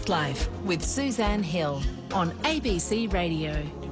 Nightlife with Suzanne Hill on ABC Radio.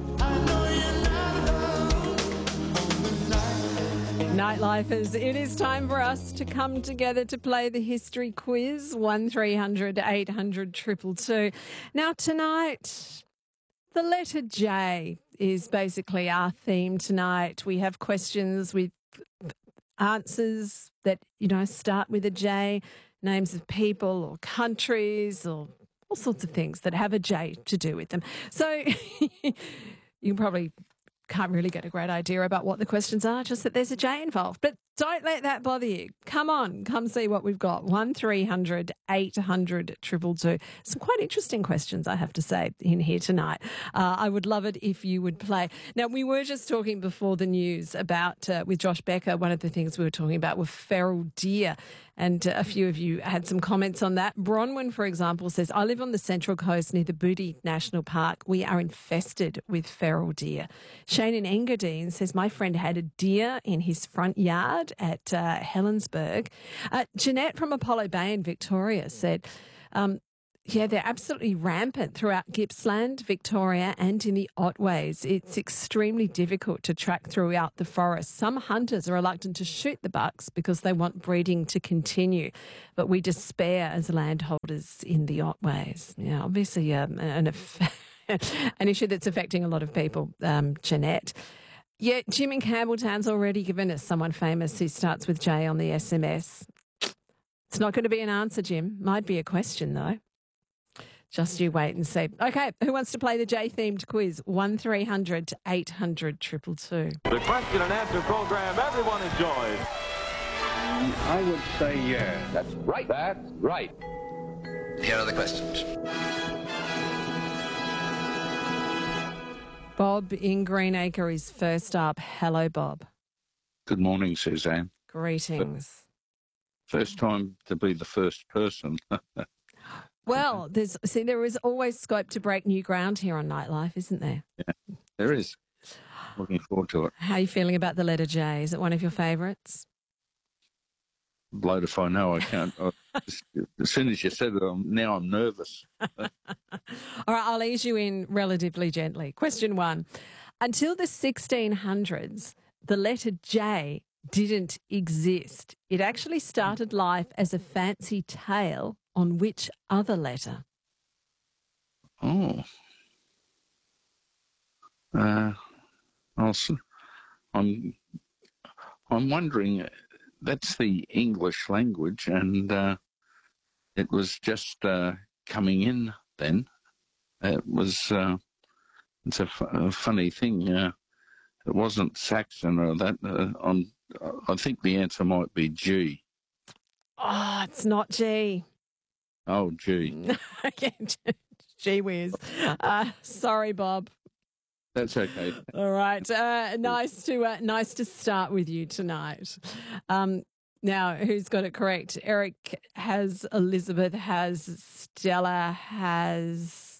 Nightlifers, it is time for us to come together to play the history quiz, 1300 800 222. Now tonight, the letter J is basically our theme tonight. We have questions with answers that, start with a J, names of people or countries or all sorts of things that have a J to do with them. So you probably can't really get a great idea about what the questions are, just that there's a J involved. But don't let that bother you. Come on, come see what we've got. 1300 800 222. Some quite interesting questions, I have to say, in here tonight. I would love it if you would play. Now, we were just talking before the news about, with Josh Becker, one of the things we were talking about were feral deer. And a few of you had some comments on that. Bronwyn, for example, says, I live on the Central Coast near the Booty National Park. We are infested with feral deer. Shane in Engadine says, my friend had a deer in his front yard at Helensburgh. Jeanette from Apollo Bay in Victoria said, they're absolutely rampant throughout Gippsland, Victoria and in the Otways. It's extremely difficult to track throughout the forest. Some hunters are reluctant to shoot the bucks because they want breeding to continue, but we despair as landholders in the Otways. Yeah, obviously an issue that's affecting a lot of people, Jeanette. Yeah, Jim in Campbelltown's already given us someone famous who starts with J on the SMS. It's not going to be an answer, Jim. Might be a question, though. Just you wait and see. Okay, who wants to play the J-themed quiz? 1300 800 222. The question and answer program everyone enjoys. I would say yes. That's right. That's right. Here are the questions. Bob in Greenacre is first up. Hello, Bob. Good morning, Suzanne. Greetings. First time to be the first person. Well, there is always scope to break new ground here on Nightlife, isn't there? Yeah, there is. Looking forward to it. How are you feeling about the letter J? Is it one of your favourites? Blowed if I know. I can't. As soon as you said it, I'm nervous. All right, I'll ease you in relatively gently. Question 1. Until the 1600s, the letter J didn't exist. It actually started life as a fancy tale on which other letter? Oh. I'm wondering, that's the English language, and it was just coming in then. It's a funny thing. It wasn't Saxon or that. I think the answer might be G. Oh, it's not G. Oh, G. Okay, gee whiz. Sorry, Bob. That's okay. All right. Nice to start with you tonight. Now, who's got it correct? Eric has, Elizabeth has, Stella has.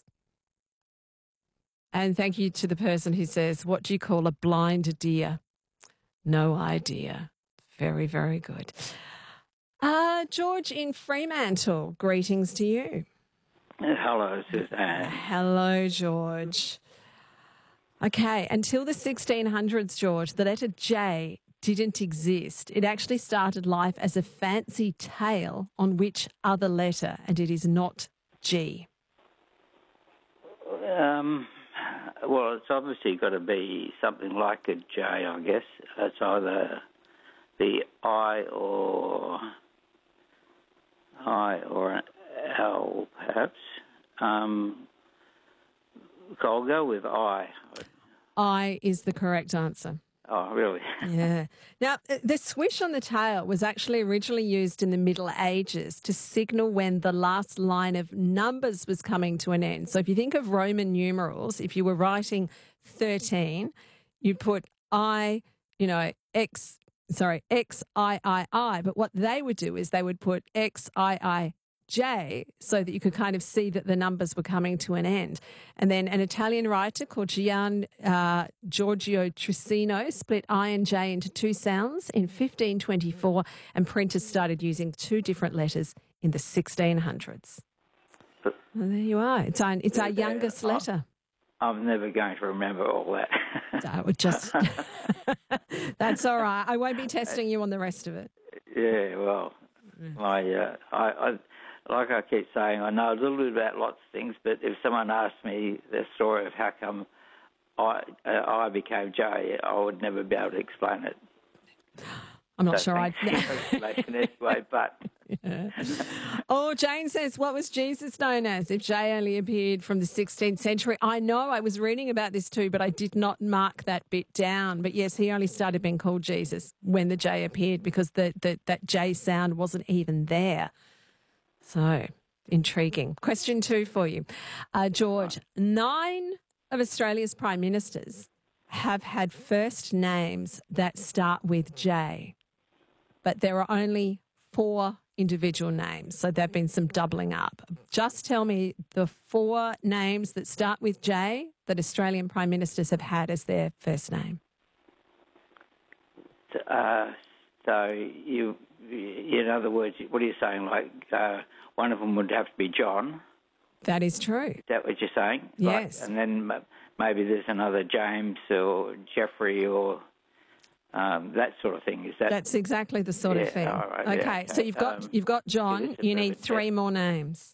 And thank you to the person who says, what do you call a blind deer? No idea. Very, very good. George in Fremantle, greetings to you. Hello, Suzanne. Hello, George. Okay, until the 1600s, George, the letter J didn't exist. It actually started life as a fancy tale on which other letter, and it is not G. Well, it's obviously got to be something like a J, I guess. It's either the I or an L, perhaps. So I'll go with I. I is the correct answer. Oh, really? Yeah. Now, the swish on the tail was actually originally used in the Middle Ages to signal when the last line of numbers was coming to an end. So if you think of Roman numerals, if you were writing 13, you'd put I, X, XIII. But what they would do is they would put XIIJ so that you could kind of see that the numbers were coming to an end. And then an Italian writer called Gian Giorgio Trissino split I and J into two sounds in 1524, and printers started using two different letters in the 1600s. Well, there you are. It's our youngest letter. I'm never going to remember all that. I would just. That's all right. I won't be testing you on the rest of it. Yeah, well, I like I keep saying, I know a little bit about lots of things, but if someone asked me the story of how come I became Jay, I would never be able to explain it. I'm not sure I'd. Anyway, but. Yeah. Oh, Jane says, what was Jesus known as if Jay only appeared from the 16th century? I know, I was reading about this too, but I did not mark that bit down. But yes, he only started being called Jesus when the J appeared because that J sound wasn't even there. So, intriguing. Question 2 for you. George, 9 of Australia's Prime Ministers have had first names that start with J, but there are only 4 individual names. So there have been some doubling up. Just tell me the 4 names that start with J that Australian Prime Ministers have had as their first name. So you, in other words, what are you saying? Like one of them would have to be John. That is true. Is that what you're saying? Yes. Like, and then maybe there's another James or Jeffrey or that sort of thing. Is that? That's exactly the sort of thing. All right, okay, so you've got John. You need 3 more names.